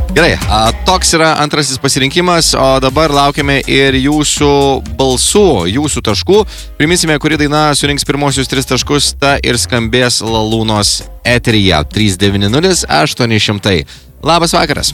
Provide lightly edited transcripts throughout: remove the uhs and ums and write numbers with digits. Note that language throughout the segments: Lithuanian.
Gerai, toks yra antrasis pasirinkimas, o dabar laukiame ir jūsų balsų, jūsų taškų. Priminsime, kuri daina surinks pirmosius 3 taškus, ta ir skambės Lalūnos eteryje. 390-800. Labas vakaras.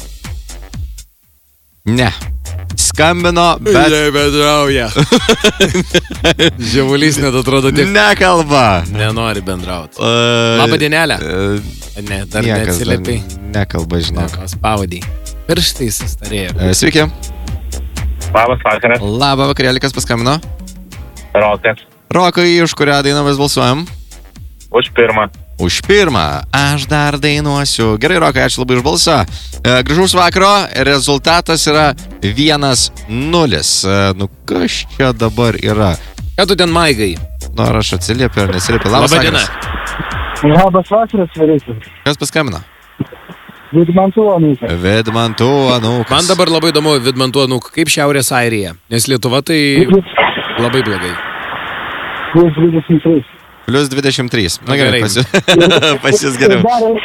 Ne. Skambino, bet... Nebendrauja. Žiavulys net atrodo tiek... Nekalba. Nenori bendrauti. Labą dienelę. Ne, dar neatsiliepiai. Nekalba, žinok. Pavadį. Pirštai sustarėjo. Sveiki. Labas vakaras. Labą vakarėlį, kas paskambino? Rokas. Rokai, už kurią dainą mes balsuojam? Už pirmą. Už pirmą. Aš dar dainuosiu. Gerai, Rokai, ačiū labai už balsą. Gražaus vakaro. Rezultatas yra 1-0. Nu, kas čia dabar yra? Ką tu ten maigai? Nu, ar aš atsiliepiu, ar nesiliepiu. Labas vakaras. Labas vakaras, Vyrisis. Kas paskambino? Vidmantų anūkas. Vidmantų anūkas. Man dabar labai įdomu, Vidmantų anūk, kaip Šiaurės Airija. Nes Lietuva tai labai blogai. Plus 23. Plus 23. Na gerai, Gerai. pas jūs geriau.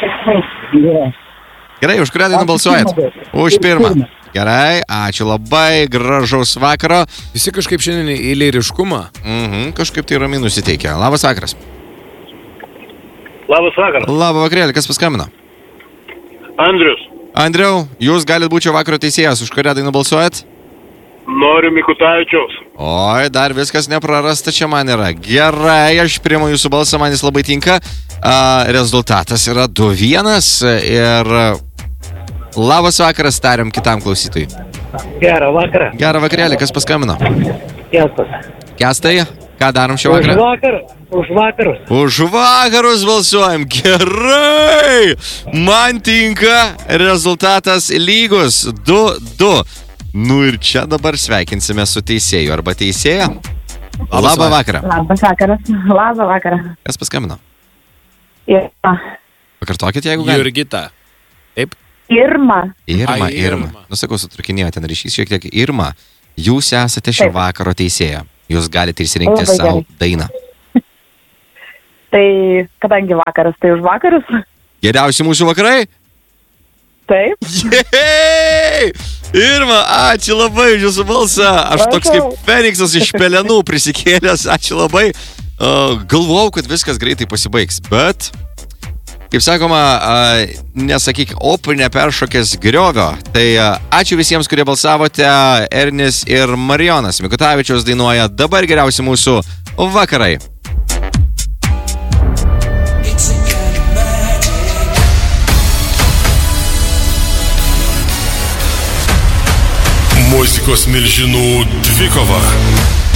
Gerai, už kurią dainą balsuojat? Už pirmą. Gerai, ačiū labai, gražaus vakaro. Visi kažkaip šiandien į lyriškumą. Kažkaip tai ramiai nusiteikia. Labas vakaras. Labas vakaras. Labą vakarėlį, kas paskambino? Andrius. Andriau, jūs galite būti šio vakaro teisėjas. Už kurią dainą balsuojat? Noriu Mikutavičiaus. Oi, dar viskas neprarasta čia man yra. Gerai, aš priimu jūsų balsą, man jis labai tinka. Rezultatas yra 2-1 ir labas vakaras tariam kitam klausytojui. Gerą vakarą. Gerą vakarėlį, kas paskambino? Kestas. Kestai, ką darom šį vakarą? Už vakarus. Už vakarus balsuojam. Gerai. Man tinka. Rezultatas lygus. 2-2. Nu ir čia dabar sveikinsime su teisėju arba teisėja. Labą vakarą. Labas vakaras. Labą vakarą. Kas paskambino? Irma. Pakartokit, jeigu galite. Jurgita. Taip. Irma. Irma. Nusakau, sutrukinėjo ten ryšys šiek tiek. Irma, jūs esate šio vakaro teisėja. Jūs galite išsirinkti Labai savo gerai. dainą. Tai kadangi vakaras, tai už vakarus. Geriausi mūsų vakarai? Taip. Jej! Irma, ačiū labai už jūsų balsą. Aš toks kaip Feniksas iš pelenų prisikėlęs. Ačiū labai. Galvojau, kad viskas greitai pasibaigs, bet, kaip sakoma, nesakyk, neperšokęs griovio. Tai ačiū visiems, kurie balsavote. Ernis ir Marijonas Mikutavičiaus dainuoja Dabar geriausi mūsų vakarai. Muzikos milžinų dvikova.